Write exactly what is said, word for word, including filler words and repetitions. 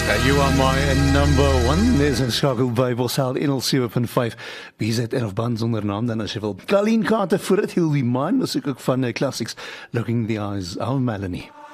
Uh, you are my number one. Dis in skakel by Bosal one oh seven point five B Z N of band sonder naam dan as jy wil. Colleen Carter voor dit heel die man, musiek ook van uh, classics Looking in the Eyes of Melanie.